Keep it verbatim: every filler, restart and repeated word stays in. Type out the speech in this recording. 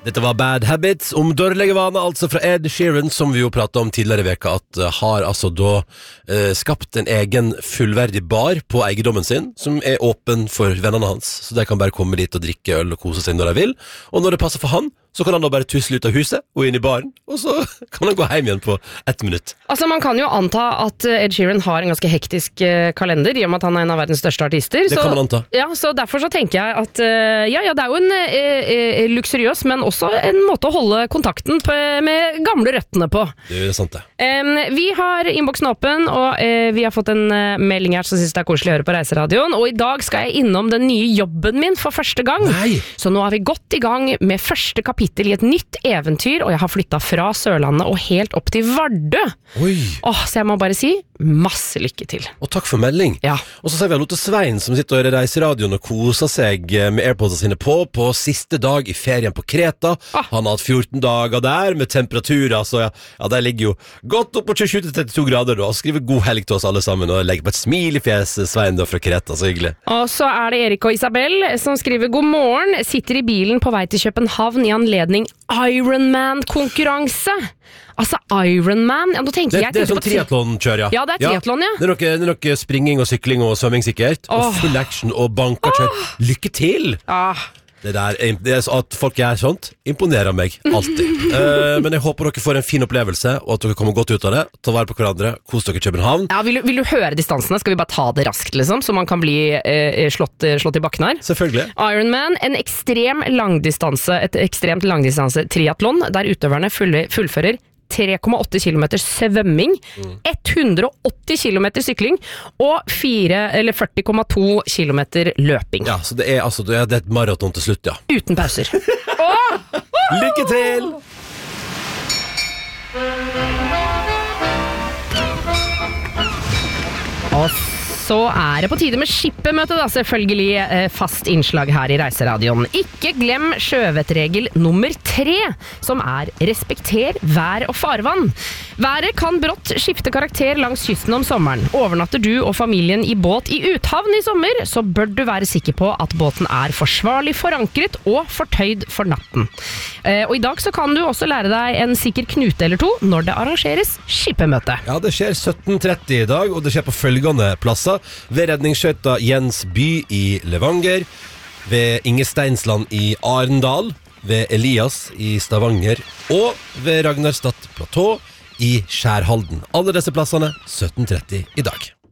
Dette var Bad Habits om dårlige vaner, altså fra Ed Sheeran, som vi jo pratet om tidligere i veka, at uh, har altså da uh, skapt en egen fullverdig bar på eiendommen sin, som er åpen for vennene hans, så de kan bare komme dit og drikke øl og kose seg når de vil, og når det passer for han, så kan han da bare tusle ut av huset og inn i baren, og så kan han gå hjem igjen på ett minutt. Altså, man kan jo anta at Ed Sheeran har en ganske hektisk uh, kalender, i og med at han er en av verdens største artister. Det så, kan man anta. Ja, så derfor så tenker jeg at, uh, ja, ja, det er jo en uh, uh, luksuriøs, men også en måte å holde kontakten på, med gamle røttene på. Det er sant det. Um, vi har innboksen åpen, og uh, vi har fått en uh, melding her som synes det er koselig å høre på Reiseradioen, og i dag skal jeg innom den nye jobben min for første gang. Nei! Så nå har vi gått i gang med første kapittel i et nytt eventyr, og jeg har flyttet fra Sørlandet og helt opp til Vardø. Oi! Åh, så jeg må bare si, masse lykke til. Og takk for melding. Ja. Og så ser vi Lotte Svein som sitter og reiser radioen og koser seg med AirPods sine på, på siste dag i ferien på Kreta. Ah. Han har hatt fjorten dager der med temperaturer, så ja, ja der ligger jo godt opp på tjuesju til trettito grader da, og skriver god helg til oss alle sammen, og legger på et smil i fjeset, Svein da fra Kreta, så hyggelig. Og så er det Erik og Isabel som skriver god morgen, sitter i bilen på vei til København i anledning Ironman-konkurranse. Altså Ironman, ja, nå tenker Det, jeg det er tenker sånn på tri- triathlon-kjør, ja. Ja, det er triathlon, ja. Det er, noe, det er noe springing og sykling og svømming sikkert, Åh. og full action og bankakjør. Lykke til! Ah, Det der, det er så at folk gjør sånt, imponerer meg alltid. uh, men jeg håper dere får en fin opplevelse, og at dere kommer godt ut av det. Ta vare på hverandre, kos dere i København. ja, vil, du- vil du høre distansene? Skal vi bare ta det raskt, liksom, så man kan bli eh, slått, slått i bakken her? Selvfølgelig. Ironman, en ekstrem langdistanse, et ekstremt langdistanse triathlon, der utøverne fulle, fullfører tre komma åtte kilometer svømming, hundre og åtti kilometer sykling og fire, eller førti komma to kilometer løping. Ja, så det er, altså, det er det er et maraton til slutt, ja. Uten pauser. Lykke til! Og så er det på tide med skippemøte, da, selvfølgelig eh, fast innslag her i Reiseradioen. Ikke glem sjøvettregel nummer tre, som er respekter vær og farvann. Været kan brått skifte karakter langs kysten om sommeren. Overnatter du og familien i båt i uthavn i sommer, så bør du være sikker på at båten er forsvarlig forankret og fortøyd for natten. Eh, og i dag så kan du også lære deg en sikker knute eller to når det arrangeres skippemøte. Ja, det skjer sytten tretti i dag, og det skjer på følgende plasser. Ved redningsskøyta Jens By i Levanger, ved Inge Steinsland i Arendal, ved Elias i Stavanger, og ved Ragnarstad Platå i Skjærhalden. Alle disse plassene sytten tretti i dag.